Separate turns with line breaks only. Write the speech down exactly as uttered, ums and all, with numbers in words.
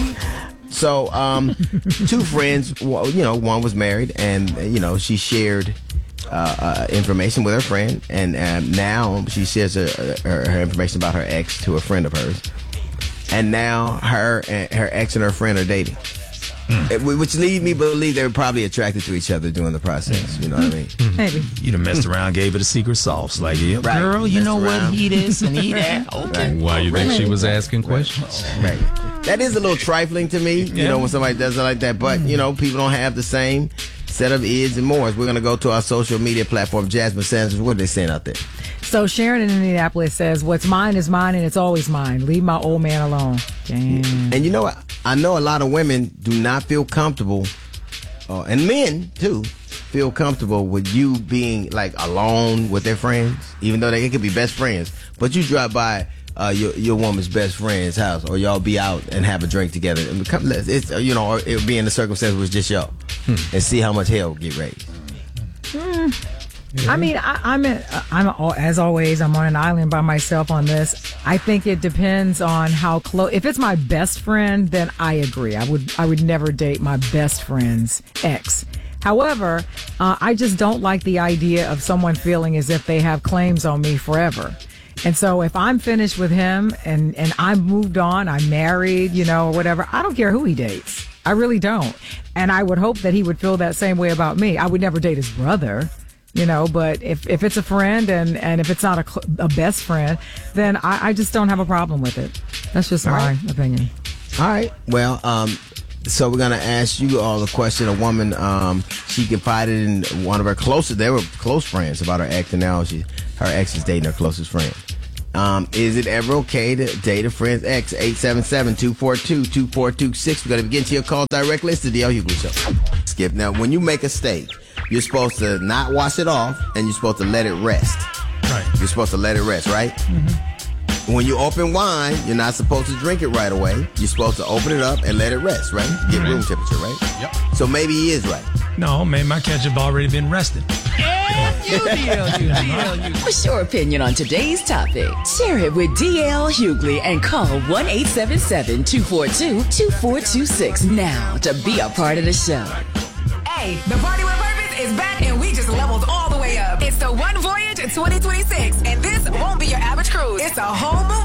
So, um, two friends, well, you know, one was married, and you know, she shared uh, uh, information with her friend, and uh, now she shares her, her, her information about her ex to a friend of hers, and now her and her ex and her friend are dating. Mm. Which leads me to believe they were probably attracted to each other during the process. You know what I mean?
Maybe.
You done messed around, gave it a secret sauce. Like, yeah,
right.
girl, you
Messed
know
around.
what? He this and he that. Okay.
Why you think she was asking questions?
Right. That is a little trifling to me, you
Yeah.
know, when somebody does it like that. But, you know, people don't have the same set of ids and mores. We're going to go to our social media platform. Jasmine Sanders, what are they saying out there?
So Sharon in Indianapolis says, what's mine is mine and it's always mine. Leave my old man alone. Damn.
And you know what? I know a lot of women do not feel comfortable, uh, and men too, feel comfortable with you being like alone with their friends, even though they could be best friends. But you drive by uh, your your woman's best friend's house, or y'all be out and have a drink together. And come, let's- it's, uh, you know, or it would be in the circumstance where it's just y'all, hmm. and see how much hell get raised.
I mean, I, I'm in, I'm al- as always. I'm on an island by myself on this. I think it depends on how close. If it's my best friend, then I agree. I would I would never date my best friend's ex. However, uh, I just don't like the idea of someone feeling as if they have claims on me forever. And so if I'm finished with him and and I'm moved on, I'm married, you know, or whatever, I don't care who he dates. I really don't. And I would hope that he would feel that same way about me. I would never date his brother. You know, but if, if it's a friend and, and if it's not a, cl- a best friend, then I, I just don't have a problem with it. That's just
All
my
right.
opinion.
All right. Well, um, so we're gonna ask you all a question. A woman, um, she confided in one of her closest. They were close friends about her ex, and now she, her ex is dating her closest friend. Um, is it ever okay to date a friend's ex? eight seven seven, two four two, two four two six. We're gonna begin to your call directly. It's the D L Hughley Show. Skip. Now, when you make a steak, you're supposed to not wash it off, and you're supposed to let it rest.
Right.
You're supposed to let it rest, right? Mm-hmm. When you open wine, you're not supposed to drink it right away. You're supposed to open it up and let it rest, right? Get room temperature, right?
Yep.
So maybe he is right.
No, man, my ketchup already been rested.
What's your opinion on today's topic? Share it with D L Hughley and call one eight seven seven, two four two, two four two six now to be a part of the show.
Hey, the Party with Purpose is back and we just leveled all the way up. It's the One Voyage twenty twenty-six, and this won't be your average cruise. It's a whole movie.